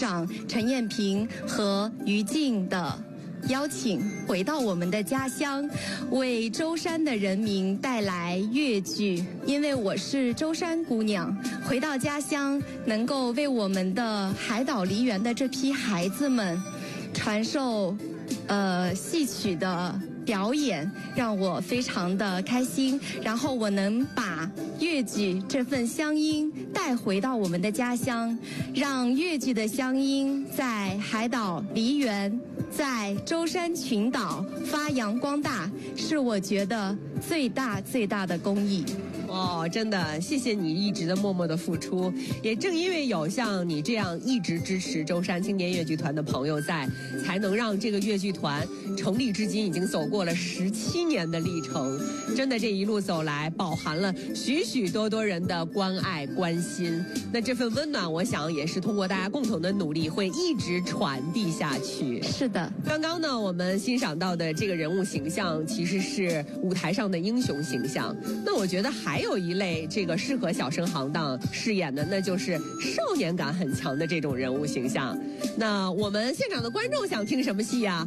长陈燕萍和于静的邀请，回到我们的家乡，为舟山的人民带来粤剧。因为我是舟山姑娘，回到家乡，能够为我们的海岛梨园的这批孩子们传授戏曲的表演，让我非常的开心。然后我能把粤剧这份乡音带回到我们的家乡，让粤剧的乡音在海岛梨园，在舟山群岛发扬光大，是我觉得最大的公益。 哦，真的，谢谢你一直的默默的付出。也正因为有像你这样一直支持舟山青年越剧团的朋友在，才能让这个越剧团成立至今已经走过了17年的历程。真的，这一路走来，饱含了许许多多人的关爱关心。那这份温暖，我想也是通过大家共同的努力，会一直传递下去。 是的， 刚刚呢，我们欣赏到的这个人物形象，其实是舞台上的英雄形象。那我觉得还有一类这个适合小生行当饰演的，那就是少年感很强的这种人物形象。那我们现场的观众想听什么戏呀？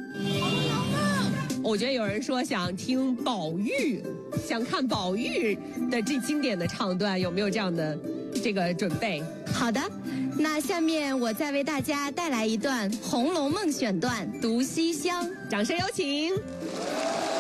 我觉得有人说想听宝玉，想看宝玉的这经典的唱段，有没有这样的这个准备？ 好的，那下面我再为大家带来一段《红楼梦》选段《读西厢》， 掌声有请。